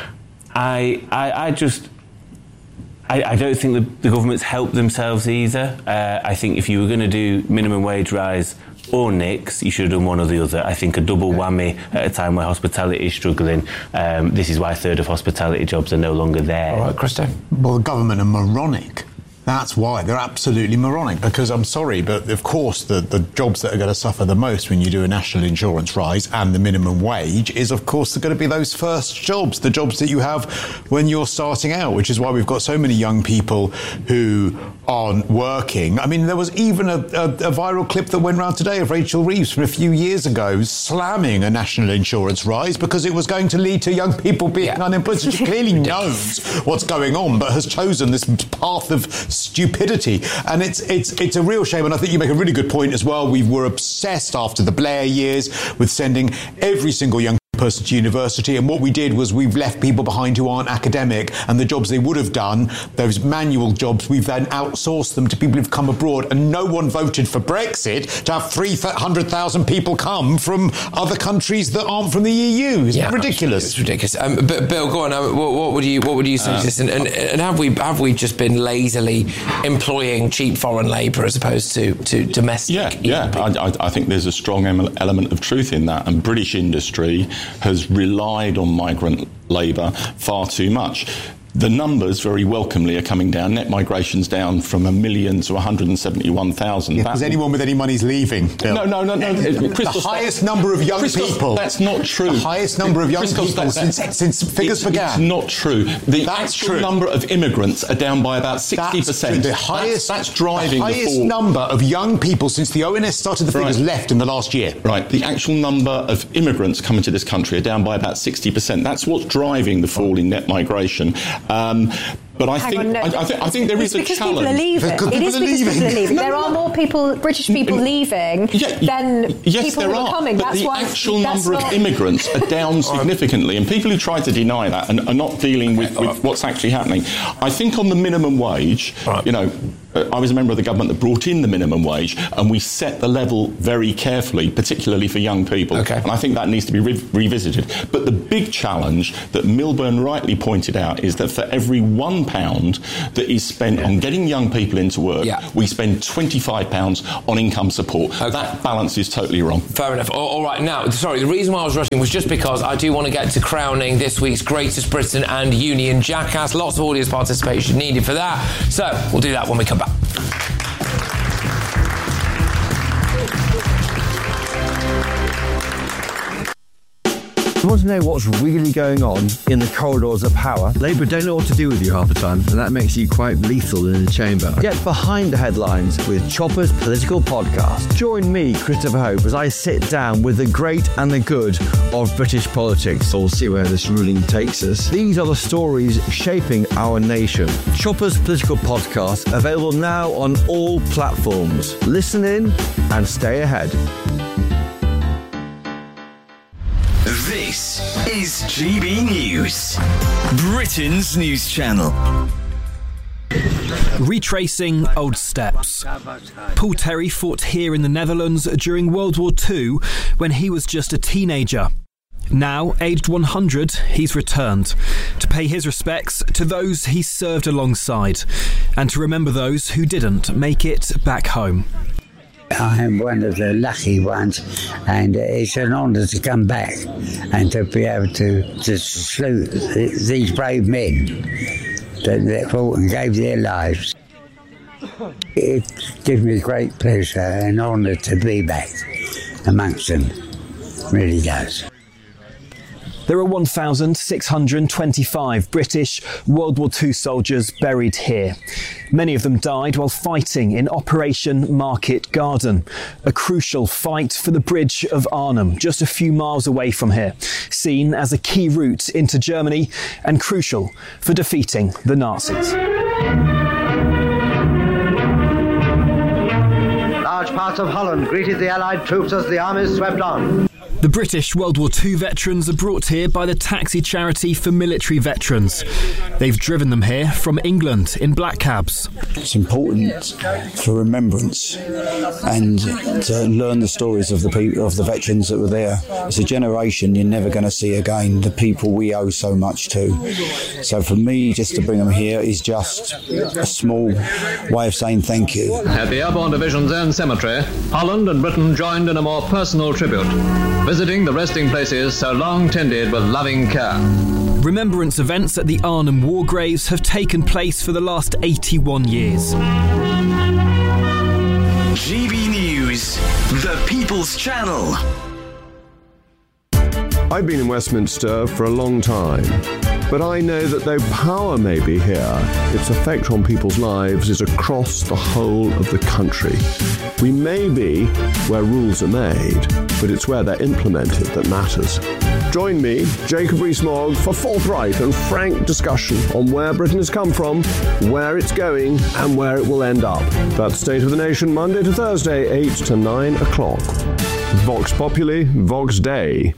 I, I, I just... I, I don't think the, the government's helped themselves either. Uh, I think if you were going to do minimum wage rise or nix, you should have done one or the other. I think a double whammy at a time where hospitality is struggling. Um, this is why a third of hospitality jobs are no longer there. All right, Christo. Well, the government are moronic. That's why. They're absolutely moronic, because I'm sorry, but of course the, the jobs that are going to suffer the most when you do a national insurance rise and the minimum wage is, of course, going to be those first jobs, the jobs that you have when you're starting out, which is why we've got so many young people who aren't working. I mean, there was even a, a, a viral clip that went around today of Rachel Reeves from a few years ago slamming a national insurance rise because it was going to lead to young people being yeah. unemployed. So she clearly knows what's going on, but has chosen this path of stupidity, and it's it's it's a real shame. And I think you make a really good point as well. We were obsessed after the Blair years with sending every single young person to university, and what we did was we've left people behind who aren't academic, and the jobs they would have done, those manual jobs, we've then outsourced them to people who've come abroad, and no one voted for Brexit to have three hundred thousand people come from other countries that aren't from the E U. It's yeah, ridiculous. It's ridiculous. Um, but Bill, go on. Uh, what, what would you what would you suggest? Um, and, and, and have we have we just been lazily employing cheap foreign labour as opposed to, to domestic? Yeah, yeah. I, I, I think there's a strong element of truth in that, and British industry has relied on migrant labour far too much. The numbers, very welcomely, are coming down. Net migration's down from a million to one hundred seventy-one thousand. Yeah, because anyone with any money's leaving. Bill. No, no, no, no. The highest number of young Christos, people. That's not true. The highest number of young Christos, people that, since, since figures it's, began. It's not true. The that's actual true. number of immigrants are down by about sixty percent. The highest, that's, that's driving the highest the fall. number of young people since the O N S started the figures right. left in the last year. Right. The actual number of immigrants coming to this country are down by about sixty percent. That's what's driving the fall in net migration. Um, But I Hang think, on, no. I, I, th- I think there it's is a because challenge. People are leaving. Because it is people because are people are leaving. No, there no, are more people, British people, leaving yeah, than yes, people there who are, are, coming. But That's the why actual that's number not... of immigrants are down significantly, and people who try to deny that and are not dealing with, with what's actually happening. I think on the minimum wage, right. you know, I was a member of the government that brought in the minimum wage, and we set the level very carefully, particularly for young people. Okay. And I think that needs to be re- revisited. But the big challenge that Milburn rightly pointed out is that for every one pound that is spent yeah. on getting young people into work, yeah. we spend twenty-five pounds on income support. Okay. That balance is totally wrong. Fair enough. All, all right. Now, sorry, the reason why I was rushing was just because I do want to get to crowning this week's Greatest Britain and Union Jackass. Lots of audience participation needed for that. So we'll do that when we come back. Want to know what's really going on in the corridors of power? Labour don't know what to do with you half the time, and that makes you quite lethal in the chamber. Get behind the headlines with Chopper's Political Podcast. Join me, Christopher Hope, as I sit down with the great and the good of British politics. We'll see where this ruling takes us. These are the stories shaping our nation. Chopper's Political Podcast, available now on all platforms. Listen in and stay ahead. This is G B News, Britain's news channel. Retracing old steps. Paul Terry fought here in the Netherlands during World War Two when he was just a teenager. Now, aged one hundred, he's returned to pay his respects to those he served alongside and to remember those who didn't make it back home. I am one of the lucky ones, and it's an honour to come back and to be able to, to salute these brave men that, that fought and gave their lives. It gives me great pleasure and honour to be back amongst them, it really does. There are one thousand six hundred twenty-five British World War Two soldiers buried here. Many of them died while fighting in Operation Market Garden, a crucial fight for the Bridge of Arnhem, just a few miles away from here, seen as a key route into Germany and crucial for defeating the Nazis. Large parts of Holland greeted the Allied troops as the armies swept on. The British World War Two veterans are brought here by the taxi charity for military veterans. They've driven them here from England in black cabs. It's important for remembrance and to learn the stories of the people, of the veterans that were there. It's a generation you're never going to see again, the people we owe so much to. So for me, just to bring them here is just a small way of saying thank you. At the Airborne Division's own cemetery, Holland and Britain joined in a more personal tribute, visiting the resting places so long tended with loving care. Remembrance events at the Arnhem War Graves have taken place for the last eighty-one years. G B News, the People's Channel. I've been in Westminster for a long time, but I know that though power may be here, its effect on people's lives is across the whole of the country. We may be where rules are made, but it's where they're implemented that matters. Join me, Jacob Rees-Mogg, for forthright and frank discussion on where Britain has come from, where it's going, and where it will end up. That's State of the Nation, Monday to Thursday, eight to nine o'clock. Vox Populi, Vox Dei.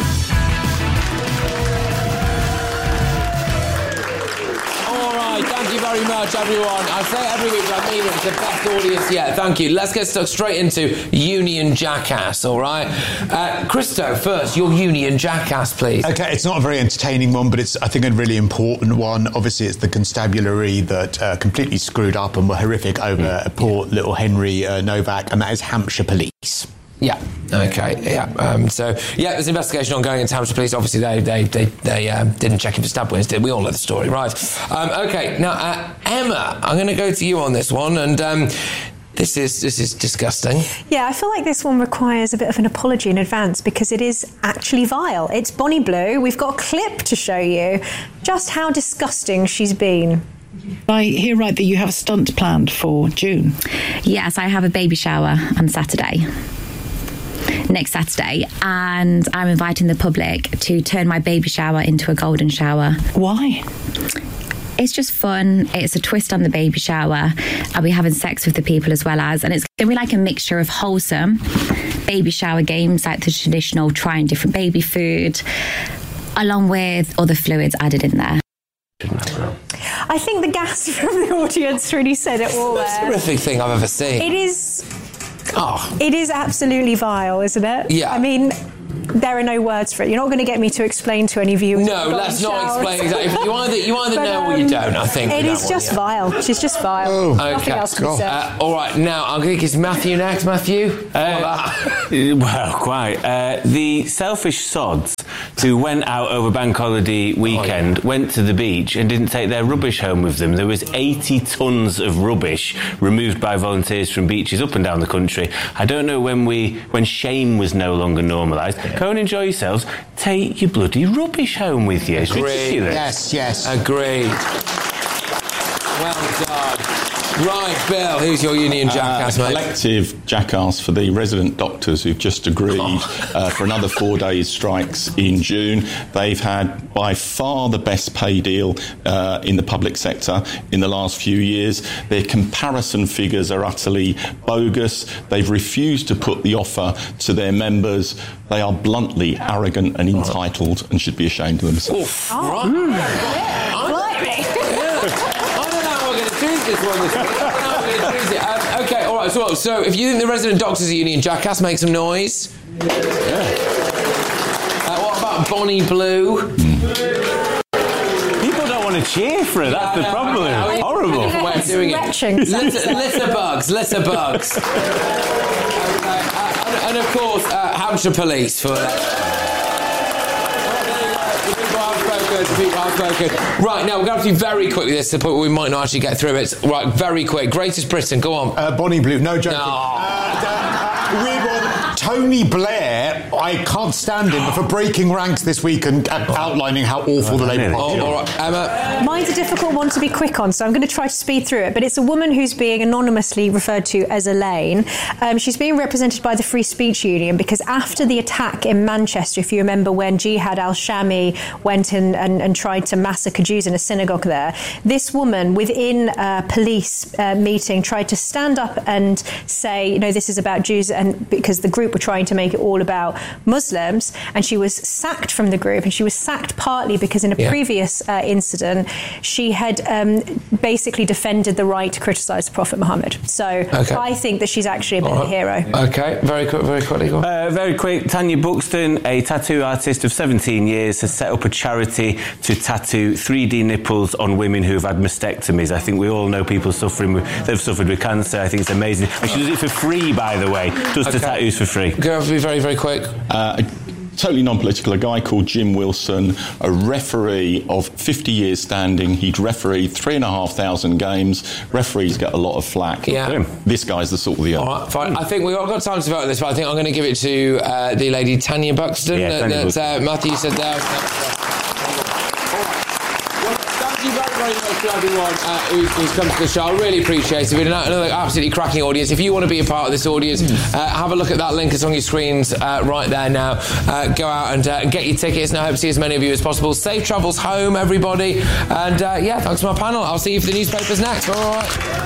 Thank you very much, everyone. I say every week, I mean it's the best audience yet. Thank you. Let's get stuck straight into Union Jackass, all right? Uh, Christo, first, your Union Jackass, please. OK, it's not a very entertaining one, but it's, I think, a really important one. Obviously, it's the constabulary that uh, completely screwed up and were horrific over mm. poor yeah. little Henry uh, Novak, and that is Hampshire Police. Yeah. Okay. Yeah. Um, so yeah, there's an investigation ongoing into Hampshire Police. Obviously, they they they, they um, didn't check in for stab wounds, did we? All know the story, right? Um, okay. Now, uh, Emma, I'm going to go to you on this one, and um, this is this is disgusting. Yeah, I feel like this one requires a bit of an apology in advance because it is actually vile. It's Bonnie Blue. We've got a clip to show you just how disgusting she's been. I hear right that you have a stunt planned for June. Yes, I have a baby shower on Saturday. Next Saturday, and I'm inviting the public to turn my baby shower into a golden shower. Why? It's just fun. It's a twist on the baby shower. I'll be having sex with the people as well as, and it's going to be like a mixture of wholesome baby shower games, like the traditional trying different baby food, along with other fluids added in there. I think the gas from the audience really said it all there. That's the horrific thing I've ever seen. It is... Oh. It is absolutely vile, isn't it? Yeah. I mean, there are no words for it. You're not going to get me to explain to any viewers. No, let's not explain exactly. You either, you either but, know um, or you don't, I think. It is just one, yeah. vile. She's just vile. Oh. Nothing okay. else can be said. Uh, all right, now, I'm going to kiss Matthew next. Matthew? Uh, well, quite. Uh, the selfish sods who went out over Bank Holiday weekend, oh, yeah. went to the beach and didn't take their rubbish home with them. There was eighty tonnes of rubbish removed by volunteers from beaches up and down the country. I don't know when we when shame was no longer normalised. Yeah. Go and enjoy yourselves. Take your bloody rubbish home with you. It's Agreed. ridiculous. Yes, yes. Agreed. Well done. Right, Bill, who's your union jackass, uh, mate? Collective jackass for the resident doctors who've just agreed oh. uh, for another four days strikes in June. They've had by far the best pay deal uh, in the public sector in the last few years. Their comparison figures are utterly bogus. They've refused to put the offer to their members. They are bluntly arrogant and entitled and should be ashamed of themselves. Oof. Oh. Right. Mm. This one this week. um, okay, all right. So, so if you think the resident doctors union jackass, make some noise. Yeah. Uh, what about Bonnie Blue? People don't want to cheer for her. That's no, the problem. No, no, Horrible. Way of doing it. Litter, litter bugs. Litter bugs. okay, uh, and, and of course, uh, Hampshire Police for. Right, now we're going to have to be very quick with this to the point where we might not actually get through it. Right, very quick. Greatest Britain, go on. Uh, Bonnie Blue, no joking. No. Uh, uh, weird one. Tony Blair, I can't stand him for breaking ranks this week and uh, outlining how awful the Labour Party is. Oh, all right, Emma. Mine's a difficult one to be quick on, so I'm going to try to speed through it. But it's a woman who's being anonymously referred to as Elaine. Um, she's being represented by the Free Speech Union because after the attack in Manchester, if you remember when Jihad al-Shami went in and, and tried to massacre Jews in a synagogue there, this woman within a police uh, meeting tried to stand up and say, you know, this is about Jews, and because the group were trying to make it all about Muslims, and she was sacked from the group, and she was sacked partly because in a yeah. previous uh, incident she had um, basically defended the right to criticise the Prophet Muhammad. So okay. I think that she's actually a bit right. of a hero. Okay, very quick, very quickly. Go on. Uh, very quick. Tanya Buxton, a tattoo artist of seventeen years, has set up a charity to tattoo three D nipples on women who have had mastectomies. I think we all know people suffering with, they've suffered with cancer. I think it's amazing. And she does it for free, by the way. Does okay. the tattoos for free. Go on, be very, very quick. Uh, Totally non-political, a guy called Jim Wilson, a referee of fifty years standing. He'd refereed three and a half thousand games. Referees get a lot of flack. Yeah. This guy's the sort of the... All right, fine. I think we've got time to vote on this, but I think I'm going to give it to uh, the lady Tanya Buxton yeah, that, Tanya that Buxton. Uh, Matthew said there. Thank you very, very much to everyone uh, who's, who's come to the show. I really appreciate it. We've been another absolutely cracking audience. If you want to be a part of this audience, uh, have a look at that link. It's on your screens uh, right there now. Uh, go out and uh, get your tickets, and I hope to see as many of you as possible. Safe travels home, everybody. And uh, yeah, thanks to my panel. I'll see you for the newspapers next. All right.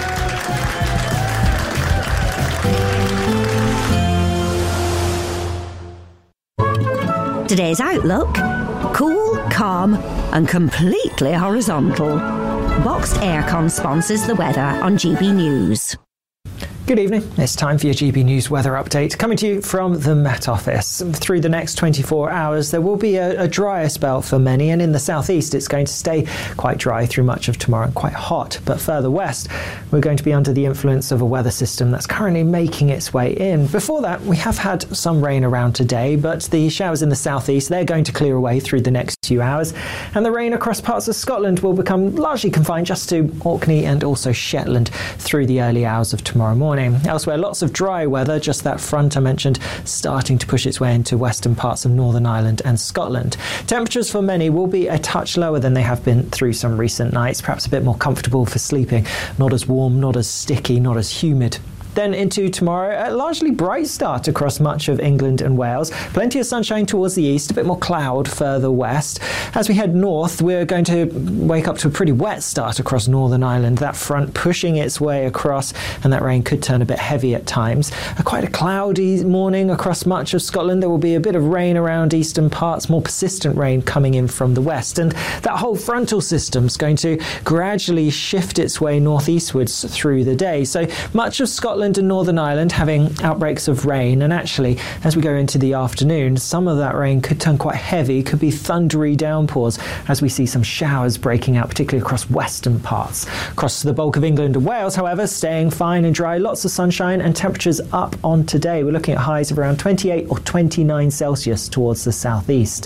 Today's Outlook: cool, calm and completely horizontal. Boxed Aircon sponsors the weather on G B News. Good evening. It's time for your G B News weather update, coming to you from the Met Office. Through the next twenty-four hours, there will be a, a drier spell for many, and in the southeast, it's going to stay quite dry through much of tomorrow and quite hot. But further west, we're going to be under the influence of a weather system that's currently making its way in. Before that, we have had some rain around today, but the showers in the southeast, they're going to clear away through the next few hours, and the rain across parts of Scotland will become largely confined just to Orkney and also Shetland through the early hours of tomorrow morning. Elsewhere, lots of dry weather, just that front I mentioned starting to push its way into western parts of Northern Ireland and Scotland. Temperatures for many will be a touch lower than they have been through some recent nights, perhaps a bit more comfortable for sleeping, not as warm, not as sticky, not as humid. Then into tomorrow, a largely bright start across much of England and Wales. Plenty of sunshine towards the east, a bit more cloud further west. As we head north, we're going to wake up to a pretty wet start across Northern Ireland. That front pushing its way across, and that rain could turn a bit heavy at times. A quite a cloudy morning across much of Scotland. There will be a bit of rain around eastern parts, more persistent rain coming in from the west. And that whole frontal system's going to gradually shift its way northeastwards through the day. So much of Scotland and Northern Ireland having outbreaks of rain, and actually as we go into the afternoon, some of that rain could turn quite heavy, could be thundery downpours as we see some showers breaking out, particularly across western parts. Across the bulk of England and Wales, however, staying fine and dry, lots of sunshine and temperatures up on today. We're looking at highs of around twenty-eight or twenty-nine Celsius towards the southeast.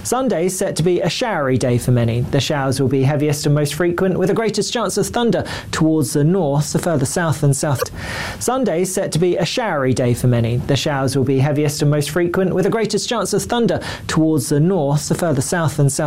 Sunday is set to be a showery day for many. The showers will be heaviest and most frequent, with the greatest chance of thunder towards the north, the further south and south. Sunday is set to be a showery day for many. The showers will be heaviest and most frequent, with the greatest chance of thunder towards the north, the further south and south.